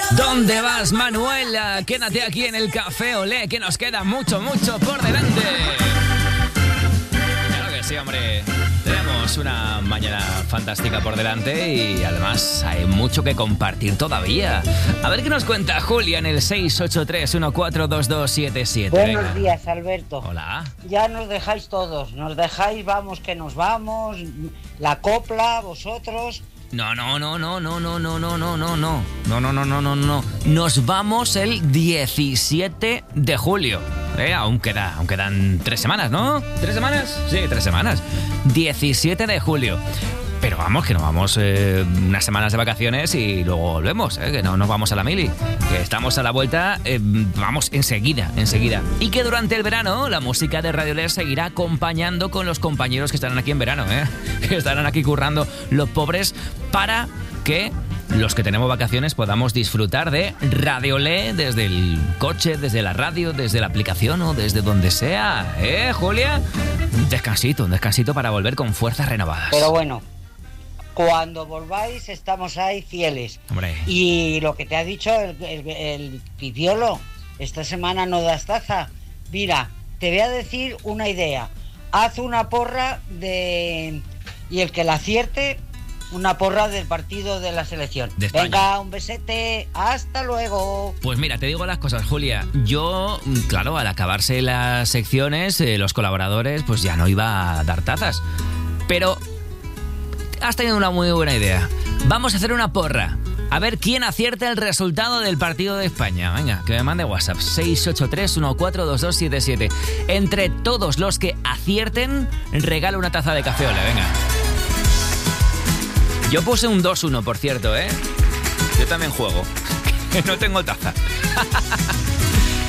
¿Dónde vas, Manuela? Quédate aquí en el Café Olé, que nos queda mucho, mucho por delante. Claro que sí, hombre. Tenemos una mañana fantástica por delante y además hay mucho que compartir todavía. A ver qué nos cuenta Julia en el 683142277. Buenos días, Alberto. Hola. Ya nos dejáis todos, nos dejáis, vamos que nos vamos, la copla, vosotros. No. Nos vamos el 17 de julio. Aún quedan 3 semanas, ¿no? ¿3 semanas? Sí, 3 semanas. 17 de julio. Pero vamos, que nos vamos unas semanas de vacaciones y luego volvemos, que no nos vamos a la mili. Que estamos a la vuelta, vamos enseguida. Y que durante el verano la música de Radio Les seguirá acompañando con los compañeros que estarán aquí en verano, que estarán aquí currando los pobres para que los que tenemos vacaciones podamos disfrutar de Radio Le desde el coche, desde la radio, desde la aplicación o desde donde sea. Julia? Un descansito para volver con fuerzas renovadas. Pero bueno, cuando volváis estamos ahí fieles. Hombre. Y lo que te ha dicho el Pipiolo, esta semana no das taza. Mira, te voy a decir una idea. Haz una porra y el que la acierte, una porra del partido de la selección. De España. Venga, un besete, hasta luego. Pues mira, te digo las cosas, Julia. Yo, claro, al acabarse las secciones, los colaboradores, pues ya no iba a dar tazas. Pero has tenido una muy buena idea. Vamos a hacer una porra. A ver quién acierta el resultado del partido de España. Venga, que me mande WhatsApp. 683142277. Entre todos los que acierten, regalo una taza de café Olé. Venga. Yo puse un 2-1, por cierto, Yo también juego. Que no tengo taza.